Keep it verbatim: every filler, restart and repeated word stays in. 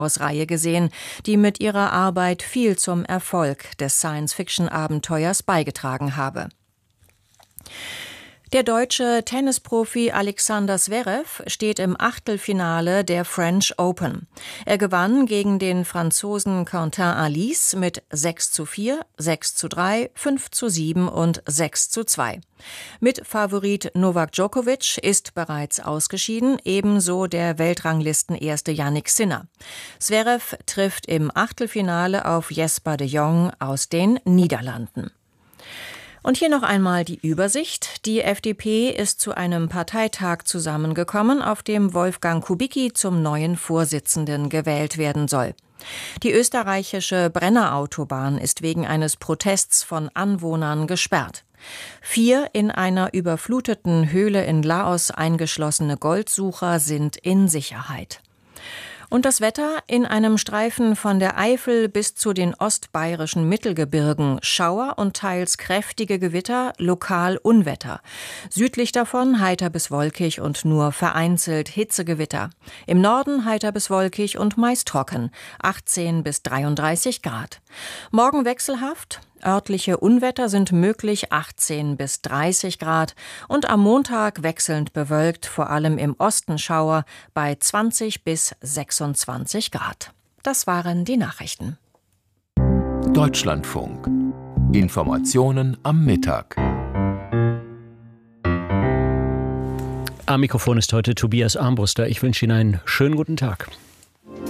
Reihe gesehen, die mit ihrer Arbeit viel zum Erfolg des Science-Fiction-Abenteuers beigetragen habe. Der deutsche Tennisprofi Alexander Zverev steht im Achtelfinale der French Open. Er gewann gegen den Franzosen Quentin Halys mit sechs zu vier, sechs zu drei, fünf zu sieben und sechs zu zwei. Mitfavorit Novak Djokovic ist bereits ausgeschieden, ebenso der Weltranglistenerste Jannik Sinner. Zverev trifft im Achtelfinale auf Jesper de Jong aus den Niederlanden. Und hier noch einmal die Übersicht. Die F D P ist zu einem Parteitag zusammengekommen, auf dem Wolfgang Kubicki zum neuen Vorsitzenden gewählt werden soll. Die österreichische Brennerautobahn ist wegen eines Protests von Anwohnern gesperrt. Vier in einer überfluteten Höhle in Laos eingeschlossene Goldsucher sind in Sicherheit. Und das Wetter: in einem Streifen von der Eifel bis zu den ostbayerischen Mittelgebirgen Schauer und teils kräftige Gewitter, lokal Unwetter. Südlich davon heiter bis wolkig und nur vereinzelt Hitzegewitter. Im Norden heiter bis wolkig und meist trocken, achtzehn bis dreiunddreißig Grad. Morgen wechselhaft. Örtliche Unwetter sind möglich, achtzehn bis dreißig Grad. Und am Montag wechselnd bewölkt, vor allem im Osten Schauer bei zwanzig bis sechsundzwanzig Grad. Das waren die Nachrichten. Deutschlandfunk. Informationen am Mittag. Am Mikrofon ist heute Tobias Armbruster. Ich wünsche Ihnen einen schönen guten Tag.